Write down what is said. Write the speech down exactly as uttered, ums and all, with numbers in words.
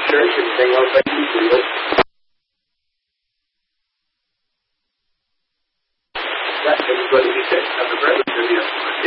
church. Anything else I can do? Let everybody be safe. Have a great rest of your